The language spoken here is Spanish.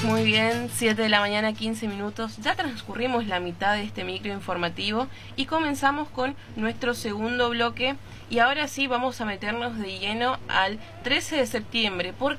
Muy bien, 7 de la mañana, 15 minutos. Ya transcurrimos la mitad de este micro informativo y comenzamos con nuestro segundo bloque. Y ahora sí vamos a meternos de lleno al 13 de septiembre. ¿Por